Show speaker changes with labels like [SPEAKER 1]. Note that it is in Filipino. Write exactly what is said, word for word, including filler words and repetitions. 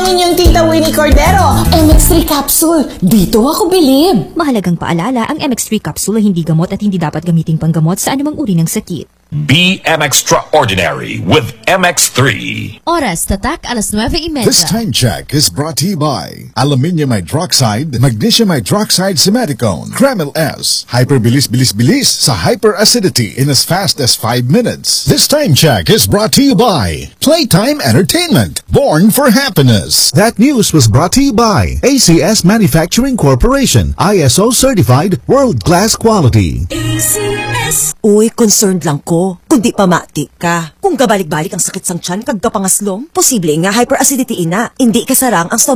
[SPEAKER 1] inyong Tita Winnie Cordero. M X three capsule. Dito ako bilib.
[SPEAKER 2] Mahalagang paalala, ang M X three capsule ay hindi gamot at hindi dapat gamiting panggamot sa anumang uri ng sakit.
[SPEAKER 3] Be M Extraordinary with M X three.
[SPEAKER 4] Oras tatak alas nueve y media.
[SPEAKER 5] This time check is brought to you by Aluminium Hydroxide, Magnesium Hydroxide Simeticone, Kremil S, Hyperbilis-bilis-bilis sa hyperacidity in as fast as five minutes. This time check is brought to you by Playtime Entertainment, born for happiness.
[SPEAKER 6] That news was brought to you by A C S Manufacturing Corporation, I S O certified, world-class quality.
[SPEAKER 1] A C S.
[SPEAKER 7] Uy, concerned lang ko. Kung di pa mati ka. Kung gabalik-balik ang sakit sang tiyan kag kapangaslom, posible nga hyperacidity ina. Hindi kasarang ang stomach